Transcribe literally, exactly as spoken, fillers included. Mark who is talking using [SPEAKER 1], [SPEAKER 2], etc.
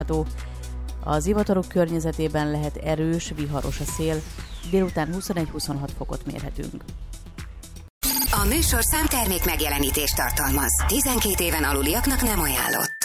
[SPEAKER 1] várható. Az zivatarok környezetében lehet erős, viharos a szél, délután huszonegy-huszonhat fokot mérhetünk.
[SPEAKER 2] A műsor számtermék megjelenítést tartalmaz. tizenkét éven aluliaknak nem ajánlott.